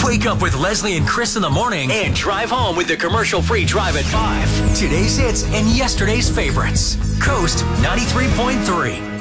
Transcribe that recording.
Wake up with Leslie and Chris in the morning and drive home with the commercial-free Drive at 5. Today's hits and yesterday's favorites. Coast 93.3.